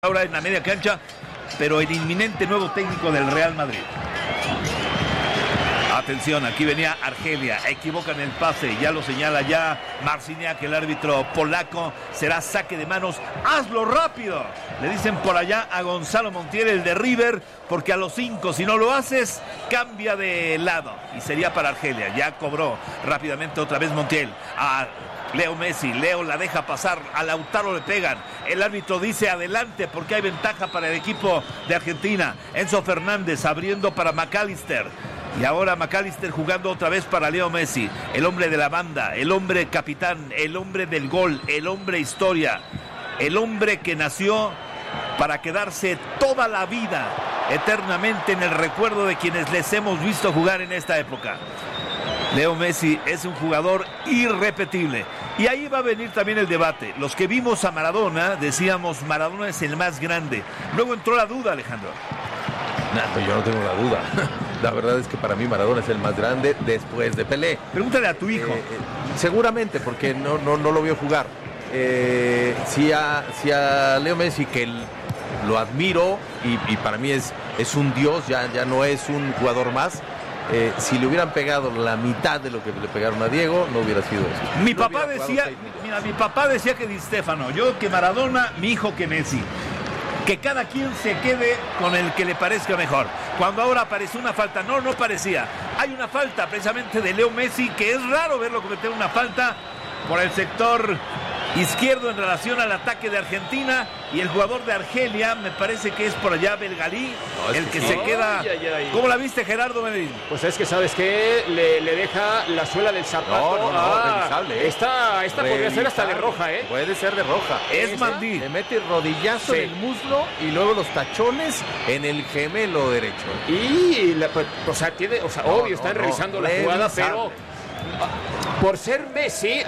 Ahora en la media cancha, pero el inminente nuevo técnico del Real Madrid. Atención, aquí venía Argelia, equivocan el pase, ya lo señala ya Marciniak, el árbitro polaco, será saque de manos, hazlo rápido, le dicen por allá a Gonzalo Montiel, el de River, porque a los 5, si no lo haces, cambia de lado, y sería para Argelia, ya cobró rápidamente otra vez Montiel, a Leo Messi, Leo la deja pasar, a Lautaro le pegan, el árbitro dice adelante porque hay ventaja para el equipo de Argentina, Enzo Fernández abriendo para McAllister, y ahora McAllister jugando otra vez para Leo Messi, el hombre de la banda, el hombre capitán, el hombre del gol, el hombre historia, el hombre que nació para quedarse toda la vida eternamente en el recuerdo de quienes les hemos visto jugar en esta época. Leo Messi es un jugador irrepetible. Y ahí va a venir también el debate. Los que vimos a Maradona, decíamos, Maradona es el más grande. Luego entró la duda, Alejandro. No, pues yo no tengo la duda. La verdad es que para mí Maradona es el más grande después de Pelé. Pregúntale a tu hijo. Seguramente, porque no lo vio jugar. Si a Leo Messi, que lo admiro y para mí es un dios, ya no es un jugador más. Si le hubieran pegado la mitad de lo que le pegaron a Diego, no hubiera sido eso. Mi papá decía que Di Stéfano, yo que Maradona, mi hijo que Messi. Que cada quien se quede con el que le parezca mejor. Cuando ahora apareció una falta, no parecía. Hay una falta precisamente de Leo Messi, que es raro verlo cometer una falta por el sector izquierdo en relación al ataque de Argentina, y el jugador de Argelia, me parece que es por allá Belgalí, el que se queda. ¿Cómo la viste, Gerardo Medellín? Pues es que, ¿sabes qué? Le deja la suela del zapato. Revisable. Esta podría ser hasta de roja, ¿eh? Puede ser de roja. Es Mandí. Le mete el rodillazo en el muslo y luego los tachones en el gemelo derecho. Y, obvio, están revisando la jugada, pero por ser Messi,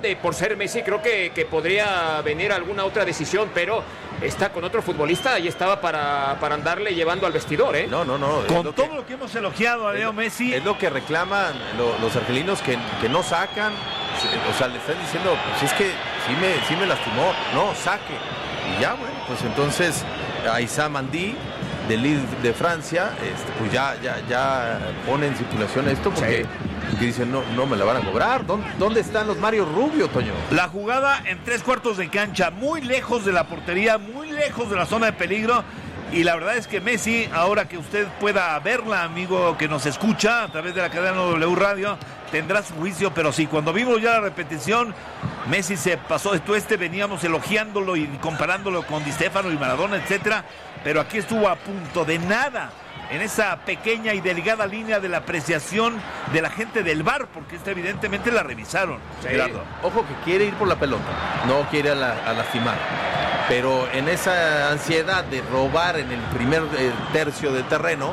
creo que podría venir alguna otra decisión, pero está con otro futbolista y estaba para andarle llevando al vestidor, ¿eh? No. Con todo lo que hemos elogiado a Leo Messi. Es lo que reclaman los argelinos que no sacan. O sea, le están diciendo, pues es que sí me lastimó. No, saque. Y ya, bueno, pues entonces a Issa Mandí, del Lille de Francia, pues ya pone en circulación esto porque... Sí. Que dicen, no me la van a cobrar. ¿Dónde están los Mario Rubio, Toño? La jugada en 3/4 de cancha, muy lejos de la portería, muy lejos de la zona de peligro. Y la verdad es que Messi, ahora que usted pueda verla, amigo que nos escucha a través de la cadena W Radio, tendrá su juicio, pero sí, cuando vimos ya la repetición, Messi se pasó de tueste, veníamos elogiándolo y comparándolo con Di Stéfano y Maradona, etcétera, pero aquí estuvo a punto de nada en esa pequeña y delgada línea de la apreciación de la gente del VAR, porque evidentemente la revisaron. Sí. Ojo que quiere ir por la pelota, no quiere a lastimar, pero en esa ansiedad de robar en el primer tercio del terreno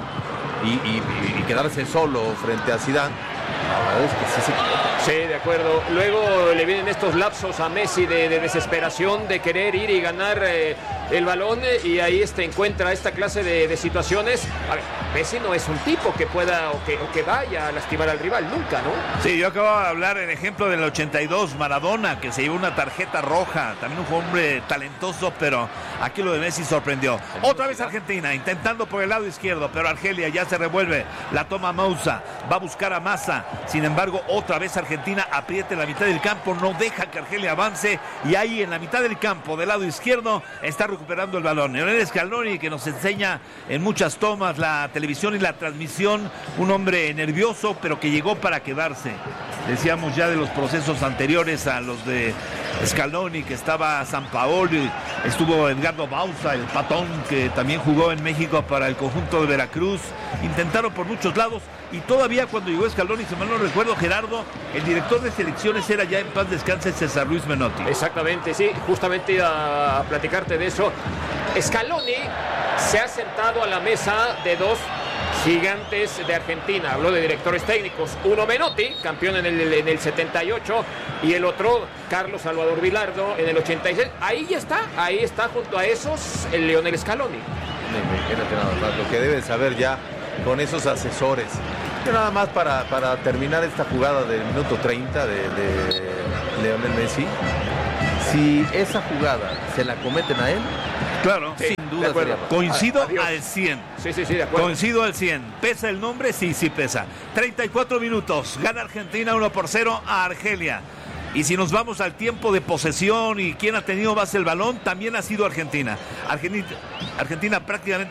y quedarse solo frente a Zidane, la verdad es que sí se equivoca. Sí, de acuerdo. Luego le vienen estos lapsos a Messi de desesperación, de querer ir y ganar el balón, y ahí encuentra esta clase de situaciones. A ver, Messi no es un tipo que pueda o que vaya a lastimar al rival, nunca, ¿no? Sí, yo acabo de hablar el ejemplo del 82, Maradona, que se llevó una tarjeta roja, también un hombre talentoso, pero aquí lo de Messi sorprendió. Otra vez Argentina, intentando por el lado izquierdo, pero Argelia ya se revuelve, la toma Moussa, va a buscar a Massa, sin embargo, otra vez Argentina aprieta en la mitad del campo, no deja que Argelia avance, y ahí en la mitad del campo, del lado izquierdo, está recuperando el balón. Lionel Scaloni, que nos enseña en muchas tomas la televisión y la transmisión, un hombre nervioso, pero que llegó para quedarse. Decíamos ya de los procesos anteriores a los de Scaloni, que estaba Sampaoli, estuvo Edgardo Bauza, el patón, que también jugó en México para el conjunto de Veracruz. Intentaron por muchos lados, y todavía cuando llegó Scaloni, si mal no recuerdo, Gerardo, el director de selecciones era ya en paz descanse César Luis Menotti. Exactamente, sí, justamente iba a platicarte de eso. Scaloni se ha sentado a la mesa de dos gigantes de Argentina. Habló de directores técnicos, uno Menotti, campeón en el 78, y el otro Carlos Salvador Vilardo en el 86. Ahí está junto a esos el Lionel Scaloni. Imagínate nada más lo que debe saber ya con esos asesores. Y nada más para terminar esta jugada del minuto 30 de Lionel Messi. Si esa jugada se la cometen a él, Claro. Sí, sin de duda acuerdo. sería. Coincido Adiós. al 100. Sí, de acuerdo. Coincido al 100. ¿Pesa el nombre? Sí pesa. 34 minutos. Gana Argentina 1-0 a Argelia. Y si nos vamos al tiempo de posesión y quién ha tenido más el balón, también ha sido Argentina. Argentina prácticamente